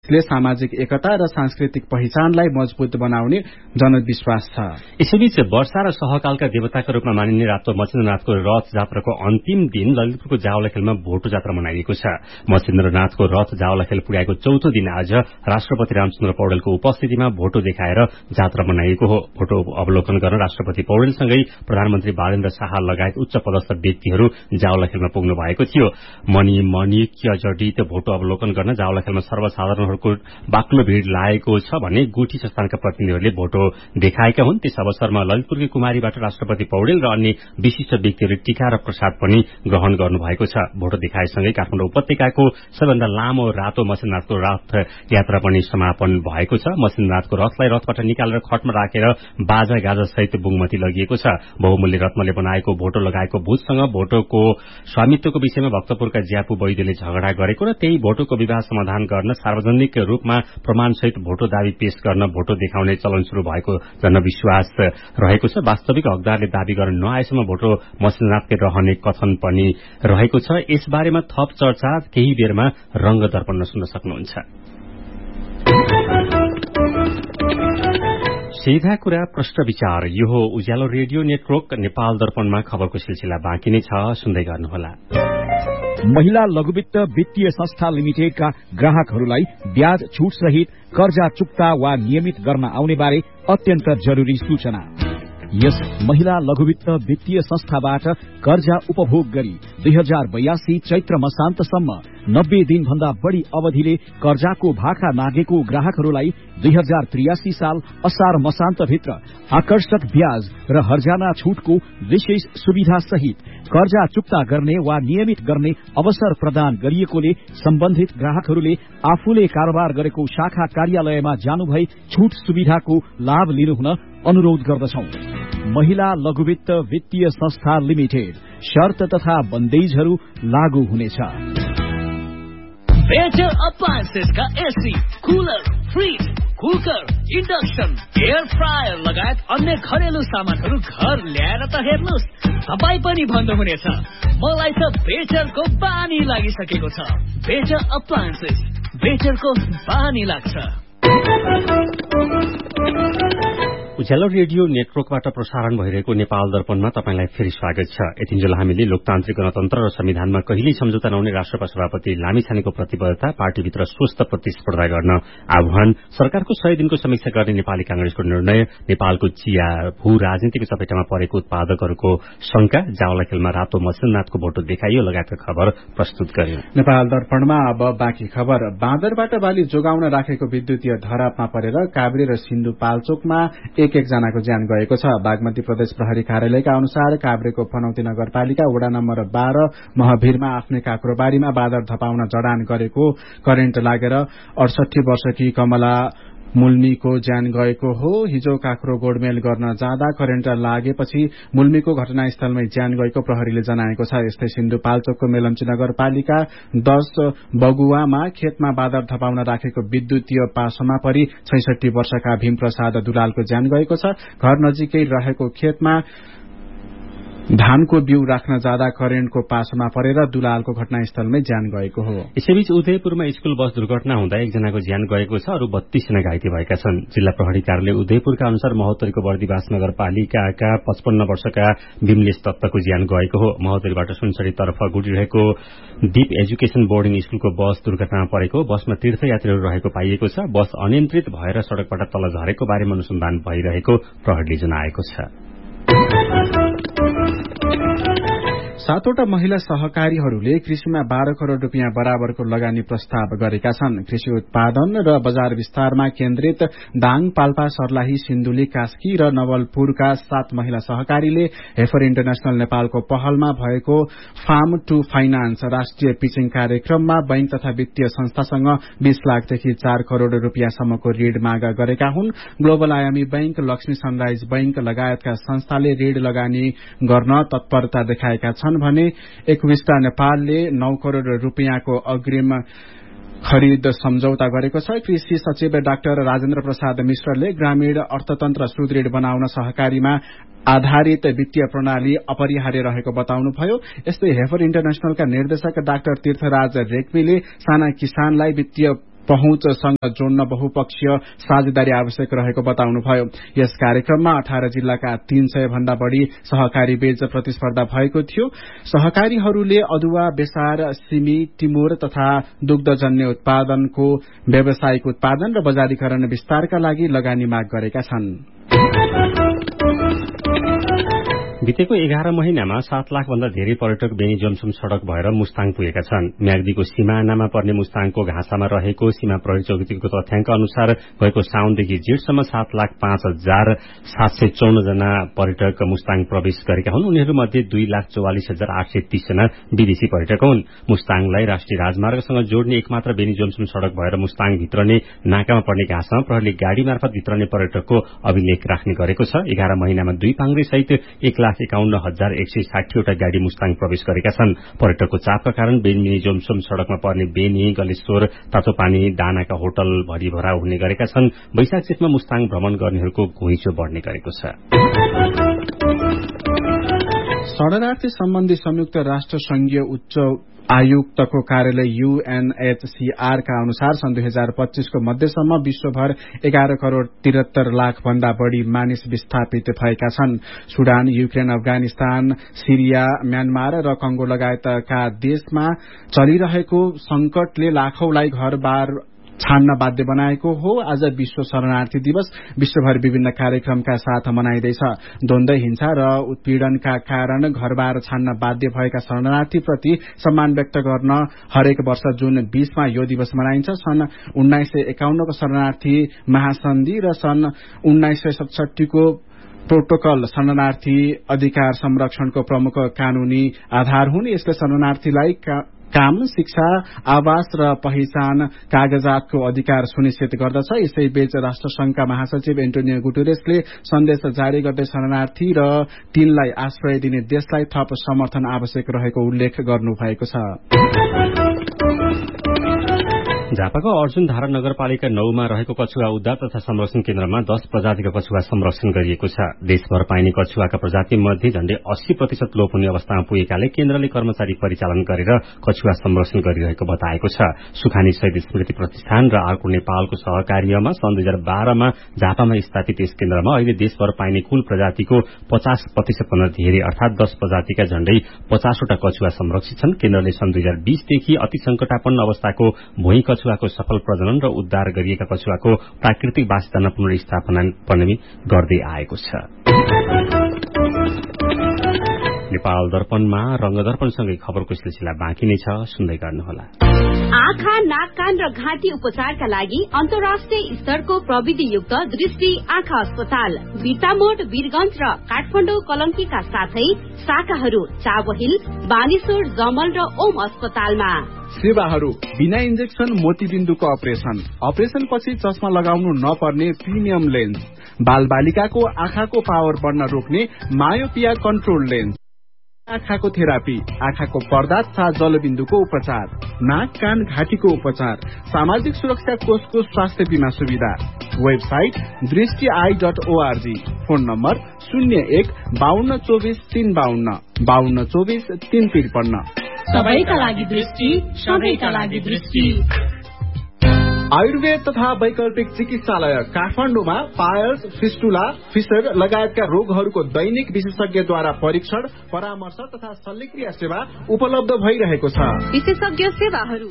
यसले सामाजिक एकता र सांस्कृतिक पहिचानलाई मजबुत बनाउने जनविश्वास छ। यसैबीच वर्षा र सहकालका देवताका रूपमा मानिने रातो मच्छिन्द्रनाथको रथ जात्राको अन्तिम दिन ललितपुरको जावलाखेलमा भोटो जात्रा मनाइएको छ। मच्छिन्द्रनाथको रथ जावलाखेल पुगेको चौथो दिन आज राष्ट्रपति रामचन्द्र पौडेलको उपस्थितिमा भोटो देखाएर जात्रा मनाइएको हो। भोटो अवलोकन गर्न राष्ट्रपति पौडेलसँगै प्रधानमन्त्री बालेन्द्र शाह लगायत उच्च पदस्थ व्यक्तिहरू जावलाखेलमा पुग्नु भएको थियो। मणिमाणिक्य जडित भोटो अवलोकन गर्न जावलाखेलमा सर्वसाधारणहरूको बाक्लो भीड़ लागेको छ भने गुठी संस्थानका प्रतिनिधिहरूले भोटो देखाएका हुन्। त्यस अवसरमा ललितपुरकी कुमारीबाट राष्ट्रपति पौडेल र अन्य विशिष्ट व्यक्तिहरूले टीका र प्रसाद पनि ग्रहण गर्नुभएको छ। भोटो देखाएसँगै काठमाडौँ उपत्यकाको सबैभन्दा लामो रातो मच्छिन्द्रनाथको रथ यात्रा पनि समापन भएको छ। मच्छिन्द्रनाथको रथलाई रथबाट निकालेर खटमा राखेर बाजा गाजा सहित बुङमती लगिएको छ। बहुमूल्य रत्नले बनाएको भोटो लगाएको भूतसँग भोटोको स्वामित्वको विषयमा भक्तपुरका ज्यापु वैद्यले झगडा गरेको र त्यही भोटोको विवाद समाधान गर्न सार्वजनिक रूपमा प्रमाणसहित भोटो दावी पेश गर्न भोटो देखाउने चलन शुरू भएको जनविश्वास रहेको छ। वास्तविक हकदारले दावी गर्न नआएसम्म भोटो मच्छिन्द्रनाथकै रहने कथन पनि रहेको छ। यसबारेमा थप चर्चा केही बेरमा रंग दर्पणमा सुन्न सक्नुहुन्छ। सीधा कुरा प्रश्न विचार, यो हो उज्यालो रेडियो नेटवर्क नेपाल दर्पणमा खबरको सिलसिला बाँकी नै छ, सुन्दै गर्नुहोला। महिला लघुवित्त वित्तीय संस्था लिमिटेडका ग्राहकहरूलाई ब्याज छूट सहित कर्जा चुक्ता वा नियमित गर्न आउने बारे अत्यन्त जरूरी सूचना। यस महिला लघुवित्त वित्तीय संस्थाबाट कर्जा उपभोग गरी 2082 चैत्र मसान्तसम्म 90 दिनभन्दा बढ़ी अवधिले कर्जाको भाखा नागेको ग्राहकहरूलाई 2083 साल असार मसान्तभित्र आकर्षक ब्याज र हर्जाना छूटको विशेष सुविधा सहित कर्जा चुक्ता गर्ने वा नियमित गर्ने अवसर प्रदान गरिएकोले सम्बन्धित ग्राहकहरूले आफूले कारोबार गरेको शाखा कार्यालयमा जानुभई छूट सुविधाको लाभ लिनुहुन अनुरोध गर्दछौं। महिला लघुवित्त वित्तीय संस्था लिमिटेड, शर्त तथा बन्देजहरू लागू हुनेछ। बेटर अप्लायन्सेस का AC, cooler, fridge, cooker, induction, air fryer लगायत अन्य घरेलु सामानहरू घर ल्याएर त हेर्नुहोस्, तपाईँ पनि भन्नुहुनेछ मलाई त बेटरको बानी लागिसकेको छ। बेटर अप्लायन्सेस, बेटरको बानी लाग्छ। उज्यालो रेडियो नेटवर्कबाट प्रसारण भइरहेको नेपाल दर्पणमा तपाईंलाई फेरि स्वागत छ। यतिन्जेल हामीले लोकतान्त्रिक गणतन्त्र र संविधानमा कहिल्यै सम्झौता नहुने राष्ट्रपा सभापति लामिछानेको प्रतिबद्धता, पार्टीभित्र स्वस्थ प्रतिस्पर्धा गर्न आह्वान, सरकारको 100 दिनको समीक्षा गर्ने नेपाली कांग्रेसको निर्णय, नेपालको चिया भू राजनीतिको चपेटामा परेको उत्पादकहरूको शंका, जावलाखेलमा रातो मच्छिन्द्रनाथको भोटो देखाइयो लगायतका खबर प्रस्तुत गर्यो। नेपाल दर्पणमा अब बाँकी खबर। बाँदरबाट बाली जोगाउन राखेको विद्युतीय धरापमा परेर काभ्रे र सिन्धुपाल्चोकमा एक जनाको ज्यान गएको छ। बागमती प्रदेश प्रहरी कार्यालयका अनुसार काभ्रेको पनौती नगरपालिका वडा नम्बर 12 महभिरमा आफ्नै काँक्रोबारीमा बाँदर धपाउन जडान गरेको करेन्ट लागेर 68 वर्षकी कमला मुल्मीको ज्यान गएको हो। हिजो काँक्रो गोडमेल गर्न जाँदा करेन्ट लागेपछि मुल्मीको घटनास्थलमै ज्यान गएको प्रहरीले जनाएको छ। यस्तै सिन्धुपाल्चोकको मेलम्ची नगरपालिका 10 बगुवामा खेतमा बाँदर धपाउन राखेको विद्युतीय पासोमा परि 66 वर्षका भीमप्रसाद दुलालको ज्यान गएको छ। घर नजिकै रहेको खेतमा धानको बिउ राख्न जाँदा करेन्टको पासोमा परेर दुलालको घटनास्थलमै ज्यान गएको हो। यसैबीच उदयपुरमा स्कूल बस दुर्घटना हुँदा एकजनाको ज्यान गएको छ, अरू 32 जना घाइते भएका छन्। जिल्ला प्रहरी कार्यालय उदयपुरका अनुसार महोत्तरीको बर्दिवास नगरपालिकाका 55 वर्षका विमलेश दत्तको ज्यान गएको हो। महोत्तरीबाट सुनसरी तर्फ गुडिरहेको दीप एजुकेशन बोर्डिङ स्कूलको बस दुर्घटनामा परेको। बसमा तीर्थयात्रीहरू रहेको पाइएको छ। बस अनियन्त्रित भएर सड़कबाट तल झरेको बारेमा अनुसन्धान भइरहेको प्रहरीले जनाएको छ। 7वटा महिला सहकारीहरूले कृषिमा 12 करोड़ रुपियाँ बराबरको लगानी प्रस्ताव गरेका छन्। कृषि उत्पादन र बजार विस्तारमा केन्द्रित दाङ, पाल्पा, सर्लाही, सिन्धुली, कास्की र नवलपुरका 7 महिला सहकारीले हेफर इन्टरनेशनल नेपालको पहलमा भएको फार्म टू फाइनान्स राष्ट्रिय पिचिङ कार्यक्रममा बैंक तथा वित्तीय संस्थासँग 20 लाखदेखि 4 करोड़ रुपियाँसम्मको ऋण माग गरेका हुन्। ग्लोबल आयामी बैंक, लक्ष्मी सनराइज बैंक लगायतका संस्थाले ऋण लगानी गर्न तत्परता देखाएका छन् भने एकविस्टा नेपालले 9 करोड़ रुपियाँको अग्रिम खरिद सम्झौता गरेको छ। कृषि सचिव डाक्टर राजेन्द्र प्रसाद मिश्रले ग्रामीण अर्थतन्त्र सुदृढ बनाउन सहकारीमा आधारित वित्तीय प्रणाली अपरिहार्य रहेको बताउनुभयो। यस्तै हेफर इन्टरनेशनलका निर्देशक डाक्टर तीर्थराज रेग्मीले साना किसानलाई वित्तीय पहुँचसँग जोड्न बहुपक्षीय साझेदारी आवश्यक रहेको बताउनुभयो। यस कार्यक्रममा 18 जिल्लाका 300 भन्दा बढ़ी सहकारी बीच प्रतिस्पर्धा भएको थियो। सहकारीहरूले अदुवा, बेसार, सिमी, टिमुर तथा दुग्धजन्य उत्पादनको व्यावसायिक उत्पादन र बजारीकरण विस्तारका लागि लगानी माग गरेका छन्। बितेको 11 महिनामा 7 लाख भन्दा धेरै पर्यटक बेनी जोमसोम सड़क भएर मुस्ताङ पुगेका छन्। म्याग्दीको सिमानामा पर्ने मुस्ताङको घाँसामा रहेको सीमा प्रहरी चौकीको तथ्याङ्क अनुसार गएको साउनदेखि जेठसम्म 7,05,754 जना पर्यटक मुस्ताङ प्रवेश गरेका हुन्। उनीहरूमध्ये 2,44,830 जना विदेशी पर्यटक हुन्। मुस्ताङलाई राष्ट्रिय राजमार्गसँग जोड्ने एकमात्र बेनी जोमसोम सड़क भएर मुस्ताङ भित्रने नाकामा पर्ने घाँसामा प्रहरीले गाड़ी मार्फत भित्रने पर्यटकको अभिलेख राख्ने गरेको छ। 11 महिनामा 2 पाङ्ग्रे सहित 1,51,160 वटा गाड़ी मुस्ताङ प्रवेश गरेका छन्। पर्यटकको चापका कारण बेनी जोमसोम सड़कमा पर्ने बेनी, गलेश्वर, तातोपानी, दानाका होटल भरिभरा हुने गरेका छन्। वैशाख जेठमा मुस्ताङ भ्रमण गर्नेहरूको घुइँचो बढ़ने गरेको छ। शरणार्थी सम्बन्धी संयुक्त राष्ट्र संघीय उच्च आयुक्तको कार्यालय UNHCR का अनुसार सन् 2025 को मध्यसम्म विश्वभर 11 करोड़ 73 लाख भन्दा बढ़ी मानिस विस्थापित भएका छन्। सुडान, युक्रेन, अफगानिस्तान, सिरिया, म्यानमार र कंगो लगायतका देशमा चलिरहेको संकटले लाखौंलाई घरबार छान्न बाध्य बनाएको हो। आज विश्व शरणार्थी दिवस विश्वभर विभिन्न कार्यक्रमका साथ मनाइँदैछ। द्वन्द, हिंसा र उत्पीड़नका कारण घरबार छान्न बाध्य भएका शरणार्थीप्रति सम्मान व्यक्त गर्न हरेक वर्ष जुन 20 मा यो दिवस मनाइन्छ। सन् 1951 को शरणार्थी महासन्धि र सन् 1967 को प्रोटोकल शरणार्थी अधिकार संरक्षणको प्रमुख कानूनी आधार हुन्। यसले शरणार्थीलाई काम, शिक्षा, आवास र पहिचान कागजातको अधिकार सुनिश्चित गर्दछ। यसैबीच राष्ट्रसंघका महासचिव एन्टोनियो गुटेरेसले सन्देश जारी गर्दै शरणार्थी र तिनलाई आश्रय दिने देशलाई थप समर्थन आवश्यक रहेको उल्लेख गर्नुभएको छ। झापाको अर्जुन धारा नगरपालिका 9 मा रहेको कछुवा उद्धार तथा संरक्षण केन्द्रमा 10 प्रजातिका कछुवा संरक्षण गरिएको छ। देशभर पाइने कछुवाका प्रजाति मध्ये झण्डै 80% लोप हुने अवस्थामा पुगेकाले केन्द्रले कर्मचारी परिचालन गरेर कछुवा संरक्षण गरिरहेको बताएको छ। सुखानी शहीद स्मृति प्रतिष्ठान र अर्को नेपालको सहकार्यमा सन् 2012 मा झापामा स्थापित यस केन्द्रमा अहिले देशभर पाइने कुल प्रजातिको 50% भन्दा धेरै अर्थात 10 प्रजातिका झण्डै 50 वटा कछुवा संरक्षित छन्। केन्द्रले सन् 2020 देखि अति संकटापन्न अवस्थाको भुइँ कछुवाको सफल प्रजनन र उद्धार गरिएका कछुवाको प्राकृतिक वासस्थान पुनर्स्थापना पनि गर्दै आएको छ। नेपाल दर्पणमा रंगदर्पणसँगै खबरको सिलसिला बाँकी नै छ, सुन्दै गर्नुहोला। आँखा, नाक, कान र घाँटी उपचारका लागि अन्तर्राष्ट्रिय स्तरको प्रविधियुक्त दृष्टि आँखा अस्पताल बिर्तामोड, वीरगंज र काठमाडौँ कलंकीका साथै शाखाहरू चाबहिल, बानेश्वर, जमल र ओम अस्पतालमा। सेवाहरू बिना इन्जेक्सन मोतीबिन्दुको अपरेशन पछि चस्मा लगाउनु नपर्ने प्रिमियम लेन्स, बाल बालिकाको आँखाको पावर बढ्न रोक्ने मायोपिया कन्ट्रोल लेन्स, आँखाको थेरापी, आँखाको पर्दा तथा जलबिन्दुको उपचार, नाक, कान, घाँटीको उपचार, सामाजिक सुरक्षा कोषको स्वास्थ्य बीमा सुविधा। Website दृष्टि.org, phone number 01-5224-352, 5224-353। सबैका लागि दृष्टि, सबैका लागि दृष्टि। आयुर्वेद तथा वैकल्पिक चिकित्सालय काठमाडौँमा पायल्स, फिस्टुला, फिसर लगायतका रोगहरूको दैनिक विशेषज्ञद्वारा परीक्षण, परामर्श तथा शल्यक्रिया सेवा उपलब्ध भइरहेको छ। विशेषज्ञ सेवाहरू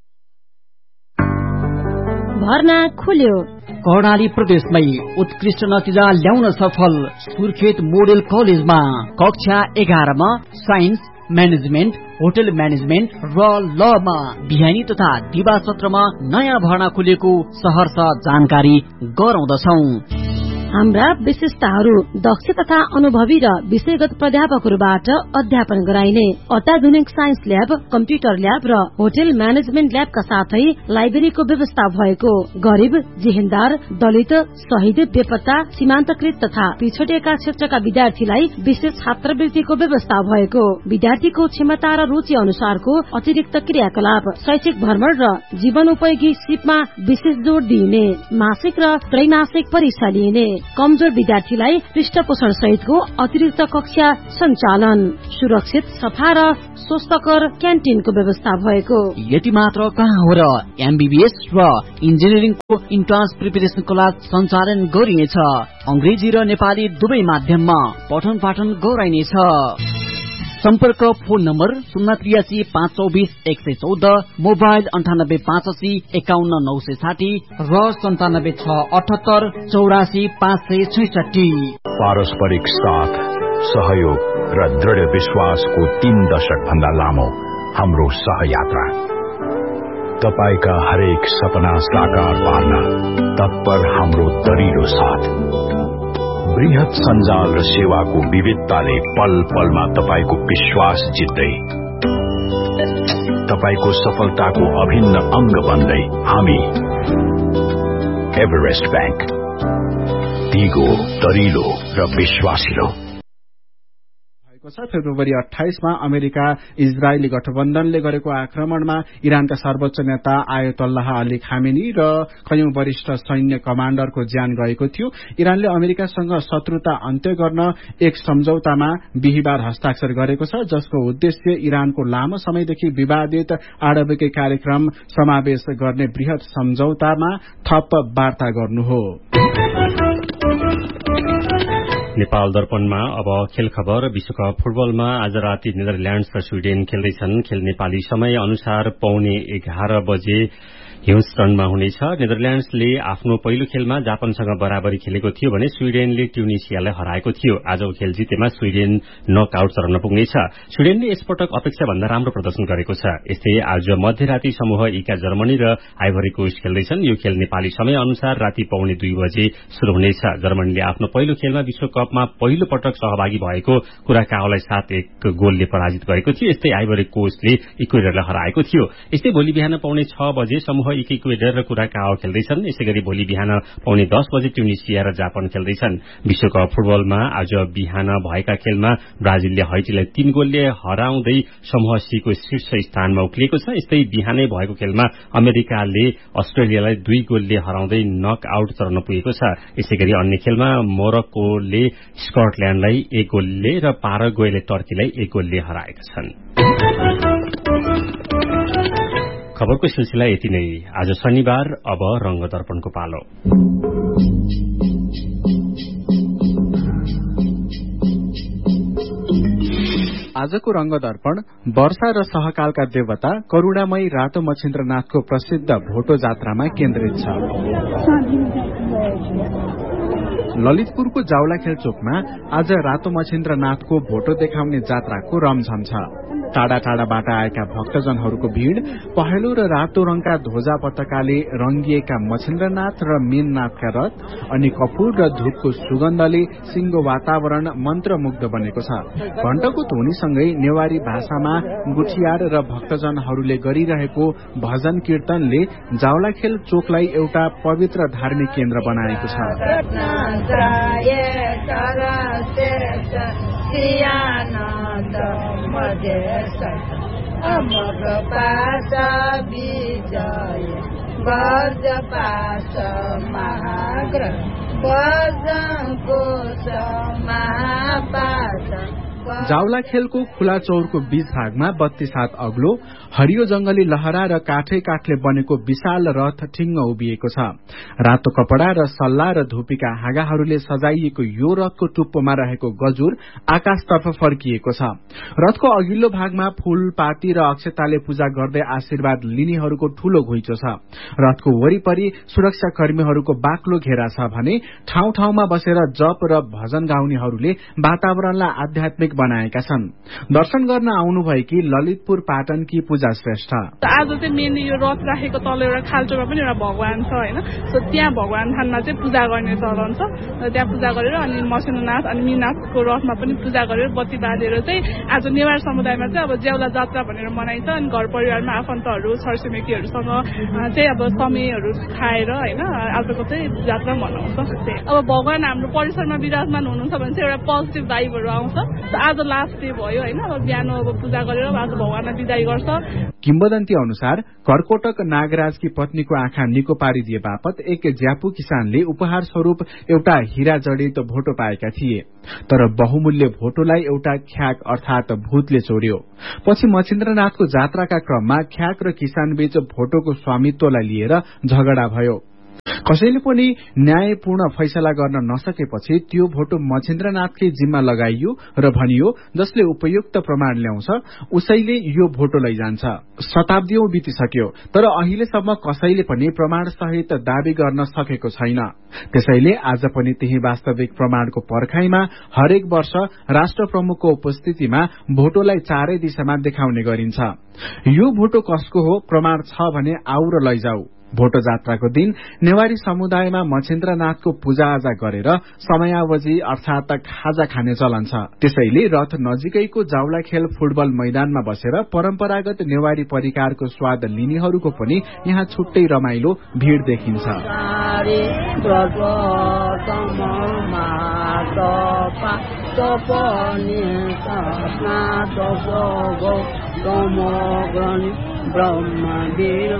भर्ना खुल्यो। कर्णाली प्रदेशमै उत्कृष्ट नतिजा ल्याउन सफल सुर्खेत मोडेल कलेजमा कक्षा 11 मा साइन्स, म्यानेजमेन्ट, होटल म्यानेजमेन्ट र लमा बिहानी तथा दिवा सत्रमा नयाँ भर्ना खुलेको सहर्ष जानकारी गराउँदछौं। हाम्रा विशेषताहरू दक्ष तथा अनुभवी र विषयगत प्राध्यापकहरूबाट अध्यापन गराइने अत्याधुनिक साइन्स ल्याब, कम्प्युटर ल्याब र होटल म्यानेजमेन्ट ल्याबका साथै लाइब्रेरीको व्यवस्था भएको, गरिब, जेहेन्दार, दलित, शहीद, बेपत्ता, सीमान्तकृत तथा पिछडिएका क्षेत्रका विद्यार्थीलाई विशेष छात्रवृत्तिको व्यवस्था भएको, विद्यार्थीको क्षमता र रुचि अनुसारको अतिरिक्त क्रियाकलाप, शैक्षिक भ्रमण र जीवन उपयोगी सिपमा विशेष जोड़ दिइने, मासिक र त्रैमासिक परीक्षा लिइने, कमजोर विद्यार्थीलाई पृष्ठपोषण सहितको अतिरिक्त कक्षा सञ्चालन, सुरक्षित, सफा र स्वस्थकर क्यान्टिनको व्यवस्था भएको। यति मात्र कहाँ हो र एमबीबीएस र इन्जिनियरिङको इन्ट्रान्स प्रिपरेसन क्लास सञ्चालन गरिनेछ। अंग्रेजी र नेपाली दुवै माध्यममा पठन पाठन गराइनेछ। सम्पर्क फोन नम्बर 083 524 114, मोबाइल 98 85 51 960 र 97 678 84 566। पारस्परिक साथ, सहयोग र दृढ़ विश्वासको 3 दशक भन्दा लामो हाम्रो सहयात्रा। तपाईका हरेक सपना साकार पार्न तत्पर हाम्रो दरिलो साथ। बृहत सञ्जाल र सेवाको विविधताले पल पलमा तपाईको विश्वास जित्दै, तपाईको सफलताको अभिन्न अंग बन्दै हामी एभरेस्ट बैंक, दिगो, दरिलो र विश्वासिलो। फेब्रुअरी 28 अमेरिका इजरायली गठबन्धनले गरेको आक्रमणमा इरानका सर्वोच्च नेता आयतोल्लाह अली खामेनी र कयौं वरिष्ठ सैन्य कमाण्डरको ज्यान गएको थियो। इरानले अमेरिकासँग शत्रुता अन्त्य गर्न एक सम्झौतामा बिहिबार हस्ताक्षर गरेको छ, जसको उद्देश्य इरानको लामो समयदेखि विवादित आणविक कार्यक्रम समावेश गर्ने बृहत सम्झौतामा थप वार्ता गर्नु हो। नेपाल दर्पणमा अब खेल खबर। विश्वकप फुटबलमा आज राति नेदरल्याण्ड्स र स्वीडेन खेल्दैछन्। खेल नेपाली समय अनुसार पौने 11 बजे ह्युस्टनमा हुनेछ। नेदरल्याण्ड्सले आफ्नो पहिलो खेलमा जापानसँग बराबरी खेलेको थियो भने स्वीडेनले ट्युनिसियालाई हराएको थियो। आजको खेल जितेमा स्वीडेन नकआउट चरण पुग्नेछ। स्वीडेनले यसपटक अपेक्षा भन्दा राम्रो प्रदर्शन गरेको छ। यस्तै आज मध्यराति समूह ईका जर्मनी र आइभरी कोस्ट खेल्दैछन्। यो खेल नेपाली समय अनुसार राति पौने 2 बजे शुरू हुनेछ। जर्मनीले आफ्नो पहिलो खेलमा विश्वकपमा पहिलो पटक सहभागी भएको कुराकाओलाई 7-1 गोलले पराजित गरेको थियो। यस्तै आइभरी कोस्टले इक्वेडरलाई हराएको थियो। यस्तै भोलि बिहान पौने 6 बजे समूह इक्वेडर र कुराकाओ खेल्दैछन्। यसैगरी भोलि बिहान पौने 10 बजे ट्युनिसिया र जापान खेल्दैछन्। विश्वकप फुटबलमा आज बिहान भएका खेलमा ब्राजिलले हैटीलाई 3 गोलले हराउँदै समूह सी को शीर्ष स्थानमा उक्लिएको छ। यस्तै बिहानै भएको खेलमा अमेरिकाले अस्ट्रेलियालाई 2 गोलले हराउँदै नकआउट चरण पुगेको छ। यसैगरी अन्य खेलमा मोरक्कोले स्कटल्याण्डलाई 1 गोलले र पाराग्वेले टर्कीलाई 1 गोलले हराएका छन्। खबरको सिलसिला यति नै। आज शनिबार, अब रंग दर्पणको पालो। आजको रंग दर्पण वर्षा र सहकालका देवता करुणामयी रातो मच्छिन्द्रनाथको प्रसिद्ध भोटो जात्रामा केन्द्रित छ। ललितपुरको जावलाखेल चोकमा आज रातो मच्छिन्द्रनाथको भोटो देखाउने जात्राको रमझम छ। टाढा टाढाबाट आएका भक्तजनहरूको भीड़ पहेँलो र रातो रंगका ध्वजा पताकाले रंगिएका मच्छिन्द्रनाथ र मीननाथका रथ अनि कपूर र धूपको सुगन्धले सिंगो वातावरण मन्त्रमुग्ध बनेको छ। घण्टको ध्वनिसँगै नेवारी भाषामा गुठियार र भक्तजनहरूले गरिरहेको भजन कीर्तनले जावलाखेल चोकलाई एउटा पवित्र धार्मिक केन्द्र बनाएको छ। जावलाखेलको खुला चौरको बीच भागमा 32 हात अग्लो हरियो जंगली लहरा र काठै काठले बनेको विशाल रथ ठिङ्ग उभिएको छ। रातो कपडा र सल्ला र धुपीका हाँगाहरूले सजाइएको यो रथको टुप्पोमा रहेको गजुर आकाशतर्फ फर्किएको छ। रथको अघिल्लो भागमा फूल पाती र अक्षताले पूजा गर्दै आशीर्वाद लिनेहरूको ठूलो घुइँचो छ। रथको वरिपरि सुरक्षा कर्मीहरूको बाक्लो घेरा छ भने ठाउँ ठाउँमा बसेर जप र भजन गाउनेहरूले वातावरणलाई आध्यात्मिक बनाएका छन्। दर्शन गर्न आउनुभएकी ललितपुर पाटनकी पूजा श्रेष्ठ आज चाहिँ मेन यो रथ राखेको तल एउटा खाल्चोमा पनि एउटा भगवान छ हैन, सो त्यहाँ भगवान थानमा चाहिँ पूजा गर्ने चलन छ। त्यहाँ पूजा गरेर अनि मसिनोनाथ अनि मीनाथको रथमा पनि पूजा गरेर बत्ती बालेर चाहिँ आज नेवार समुदायमा चाहिँ अब ज्याउला जात्रा भनेर मनाइन्छ। अनि घर परिवारमा आफन्तहरू छरछिमेकीहरूसँग चाहिँ अब समयहरू खाएर हैन आजको चाहिँ जात्रा मनाउँछ। अब भगवान हाम्रो परिसरमा विराजमान हुनुहुन्छ भने चाहिँ एउटा पोजिटिभ भाइबहरू आउँछ। आज लास्ट डे भयो होइन, अब बिहान अब पूजा गरेर आज भगवानलाई बिदाई गर्छ। किम्बदन्ती अनुसार कर्कोटक नागराजकी पत्नीको आँखा निको पारिदिए बापत एक ज्यापु किसानले उपहार स्वरूप एउटा हीरा जडित भोटो पाएका थिए, तर बहुमूल्य भोटोलाई एउटा ख्याक अर्थात भूतले चोर्यो। पछि मच्छिन्द्रनाथको जात्राका क्रममा ख्याक र किसानबीच भोटोको स्वामित्वलाई लिएर झगडा भयो। कसैले पनि न्यायपूर्ण फैसला गर्न नसकेपछि त्यो भोटो मच्छिन्द्रनाथकै जिम्मा लगाइयो र भनियो जसले उपयुक्त प्रमाण ल्याउँछ उसैले यो भोटो लैजान्छ। शताब्दीऔं बितिसक्यो, तर अहिलेसम्म कसैले पनि प्रमाण सहित दावी गर्न सकेको छैन। त्यसैले आज पनि त्यही वास्तविक प्रमाणको पर्खाइमा हरेक वर्ष राष्ट्र प्रमुखको उपस्थितिमा भोटोलाई चारै दिशामा देखाउने गरिन्छ। यो भोटो कसको हो प्रमाण छ भने आऊ र लैजाऊ। भोटो जात्राको दिन नेवारी समुदायमा मच्छिन्द्रनाथको पूजाआजा गरेर समयावधि अर्थात खाजा खाने चलन छ। त्यसैले रथ नजिकैको जाउलाखेल फुटबल मैदानमा बसेर परम्परागत नेवारी परिकारको स्वाद लिनेहरूको पनि यहाँ छुट्टै रमाइलो भीड़ देखिन्छ। ब्रह्मवीर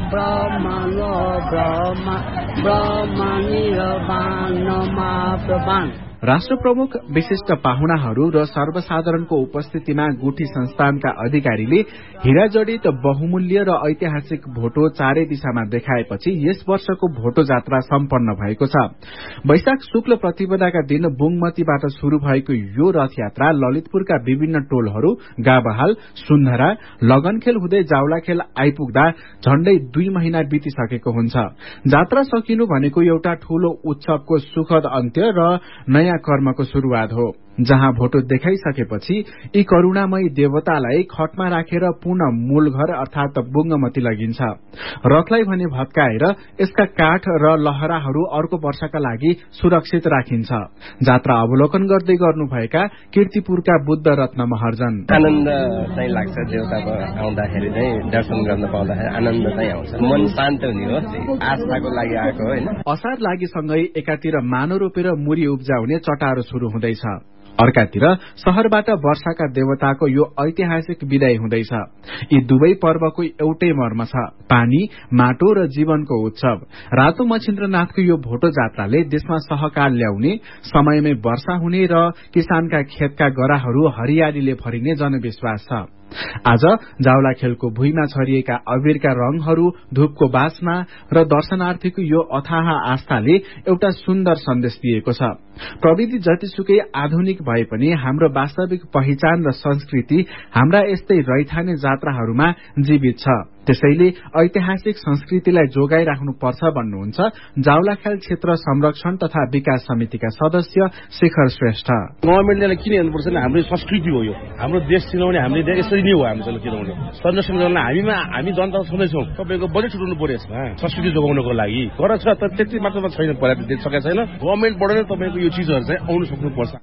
ब्रह्म राष्ट्र प्रमुख विशिष्ट पाहुनाहरू र सर्वसाधारणको उपस्थितिमा गुठी संस्थानका अधिकारीले हीरा जडित बहुमूल्य र ऐतिहासिक भोटो चारै दिशामा देखाएपछि यस वर्षको भोटो जात्रा सम्पन्न भएको छ। वैशाख शुक्ल प्रतिपदाका दिन बुङमतीबाट शुरू भएको यो रथ यात्रा ललितपुरका विभिन्न टोलहरू गाबहाल, सुन्धरा, लगनखेल हुँदै जाउलाखेल आइपुग्दा झण्डै 2 महिना बितिसकेको हुन्छ। जात्रा सकिनु भनेको एउटा ठूलो उत्सवको सुखद अन्त्य र नयाँ कर्मको शुरूआत हो। जहाँ भोटो देखाइसकेपछि यी करुणामयी देवतालाई खटमा राखेर पुनः मूल घर अर्थात बुङ्गमती लगिन्छ। रथलाई भने भत्काएर यसका काठ र लहराहरू अर्को वर्षका लागि सुरक्षित राखिन्छ। जात्रा अवलोकन गर्दै गर्नुभएका कीर्तिपुरका बुद्ध रत्न महर्जन आनन्द चाहिँ लाग्छ। देवताको आउँदाखेरि चाहिँ दर्शन गर्न पाउँदाखेरि आनन्द चाहिँ आउँछ, मन शान्त हुने हो, आस्थाको लागि आएको होइन। असार लागेसँगै एकातिर मानो रोपेर मुरी उब्जाउने चटारो शुरू हुँदैछ, अर्कातिर शहरबाट वर्षाका देवताको यो ऐतिहासिक विदाई हुँदैछ। यी दुवै पर्वको एउटै मर्म छ, पानी, माटो र जीवनको उत्सव। रातो मच्छिन्द्रनाथको यो भोटो जात्राले देशमा सहकार ल्याउने, समयमै वर्षा हुने र किसानका खेतका गराहरू हरियालीले भरिने जनविश्वास छ। आज जाउलाखेलको भुइँमा छरिएका अबीरका रंगहरू, धूपको बास्ना र दर्शनार्थीको यो अथाह आस्थाले एउटा सुन्दर सन्देश दिएको छ। प्रविधि जतिसुकै आधुनिक भए पनि हाम्रो वास्तविक पहिचान र संस्कृति हाम्रा यस्तै रैथाने जात्राहरूमा जीवित छ। त्यसैले ऐतिहासिक संस्कृतिलाई जोगाइराख्नुपर्छ भन्नुहुन्छ जाउलाखेल क्षेत्र संरक्षण तथा विकास समितिका सदस्य शेखर श्रेष्ठ। गभर्मेन्टले किन हेर्नुपर्छ भने हाम्रो संस्कृति हो, यो हाम्रो देश चिनाउने हामीले यसरी नै हो। हामीसँग चिनाउने संरक्षण गर्न हामी जनता छँदैछौँ। तपाईँको बजेट छुट्याउनु पर्यो यसमा संस्कृति जोगाउनको लागि। तर छ तर त्यति मात्रामा छैन, पर्याप्त देख सकेको छैन। गभर्मेन्टबाट नै तपाईँको यो चिजहरू चाहिँ आउनु सक्नुपर्छ।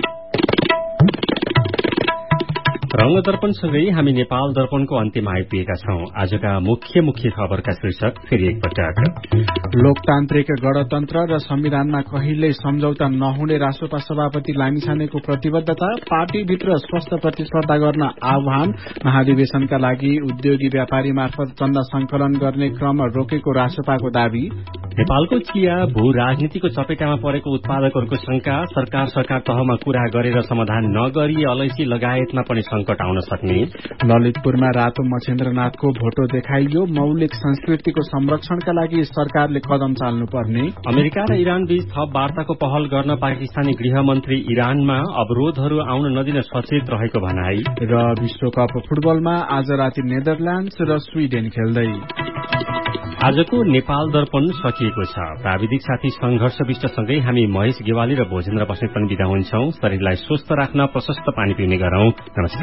रंग दर्पणसँगै हामी नेपाल दर्पणको अन्त्यमा आइपुगेका छौं। आजका मुख्य खबरका शीर्षक फेरि एकपटक। लोकतान्त्रिक गणतन्त्र र संविधानमा कहिल्यै सम्झौता नहुने राष्ट्रपति सभापति लामिछानेको प्रतिबद्धता, पार्टीभित्र स्वस्थ प्रतिस्पर्धा गर्न आह्वान, महाधिवेशनका लागि उद्योगी व्यापारी मार्फत चन्दा संकलन गर्ने क्रम रोकेको राष्ट्रपतिको दावी, नेपालको चिया भू राजनीतिको चपेटामा परेको उत्पादकहरूको शंका, सरकार तहमा कुरा गरेर समाधान नगरी अलैँची लगायतमा पनि संकट आउन सक्ने, ललितपुरमा रातो मच्छिन्द्रनाथको भोटो देखाइयो, मौलिक संस्कृतिको संरक्षणका लागि सरकारले कदम चाल्नुपर्ने, अमेरिका र इरान बीच थप वार्ताको पहल गर्न पाकिस्तानी गृहमन्त्री इरानमा अवरोधहरू आउन नदिन सचेत रहेको भनाई, र विश्वकप फुटबलमा आज राति नेदरल्याण्ड्स र स्वीडेन खेल्दै। आजको नेपाल दर्पण सकिएको छ। प्राविधिक साथी संघर्ष विष्टसँगै हामी महेश गेवाली र भोजेन्द्र बस्नेत पनि बिदा हुन्छौं। शरीरलाई स्वस्थ राख्न प्रशस्त पानी पिउने गरौं। नमस्कार।